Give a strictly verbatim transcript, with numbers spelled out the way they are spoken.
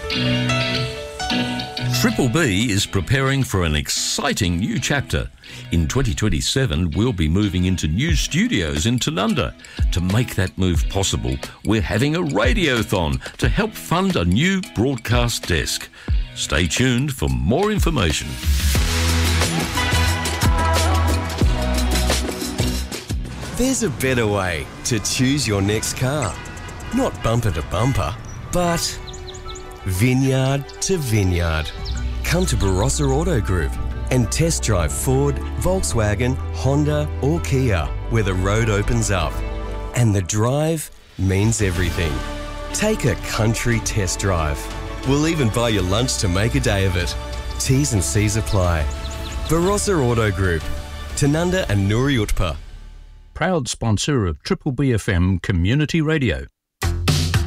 Triple B is preparing for an exciting new chapter. In twenty twenty-seven, we'll be moving into new studios in Tanunda. To make that move possible, we're having a radiothon to help fund a new broadcast desk. Stay tuned for more information. There's a better way to choose your next car. Not bumper to bumper, but vineyard to vineyard. Come to Barossa Auto Group and test drive Ford, Volkswagen, Honda or Kia, where the road opens up. And the drive means everything. Take a country test drive. We'll even buy you lunch to make a day of it. T's and C's apply. Barossa Auto Group, Tanunda and Nuri Utpa. Proud sponsor of Triple B F M Community Radio.